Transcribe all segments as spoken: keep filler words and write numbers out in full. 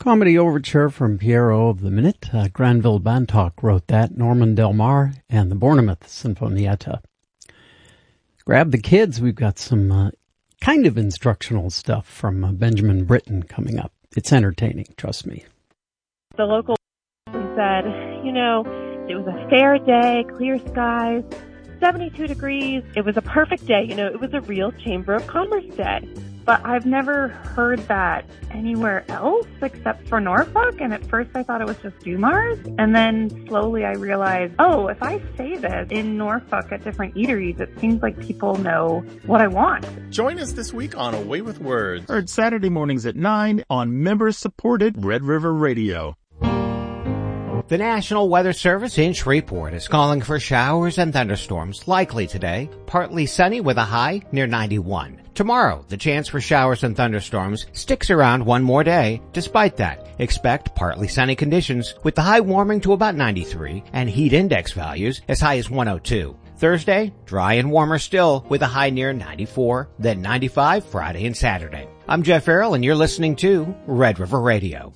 Comedy overture from Piero of the Minute. Uh, Granville Bantock wrote that. Norman Del Mar and the Bournemouth Sinfonietta. Grab the kids. We've got some uh, kind of instructional stuff from uh, Benjamin Britten coming up. It's entertaining, trust me. The local said, you know, it was a fair day, clear skies, seventy-two degrees. It was a perfect day. You know, it was a real Chamber of Commerce day. But I've never heard that anywhere else except for Norfolk. And at first I thought it was just Dumars. And then slowly I realized, oh, if I say this in Norfolk at different eateries, it seems like people know what I want. Join us this week on Away with Words. Heard Saturday mornings at nine on member-supported Red River Radio. The National Weather Service in Shreveport is calling for showers and thunderstorms likely today. Partly sunny with a high near ninety-one. Tomorrow, the chance for showers and thunderstorms sticks around one more day. Despite that, expect partly sunny conditions with the high warming to about ninety-three and heat index values as high as one oh two. Thursday, dry and warmer still with a high near ninety-four, then ninety-five Friday and Saturday. I'm Jeff Farrell and you're listening to Red River Radio.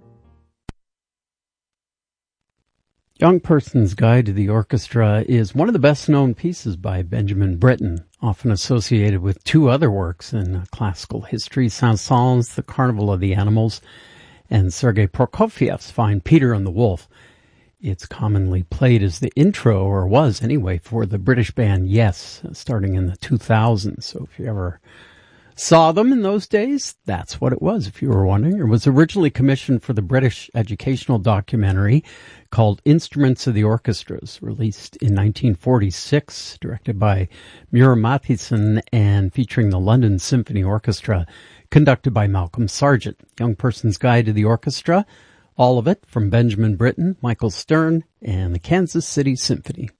Young Person's Guide to the Orchestra is one of the best-known pieces by Benjamin Britten, often associated with two other works in classical history, Saint-Saëns' The Carnival of the Animals, and Sergei Prokofiev's fine Peter and the Wolf. It's commonly played as the intro, or was anyway, for the British band Yes, starting in the two thousands. So if you ever saw them in those days, that's what it was, if you were wondering. It was originally commissioned for the British educational documentary called Instruments of the Orchestras, released in nineteen forty-six, directed by Muir Mathieson and featuring the London Symphony Orchestra, conducted by Malcolm Sargent. Young Person's Guide to the Orchestra, all of it from Benjamin Britten, Michael Stern, and the Kansas City Symphony.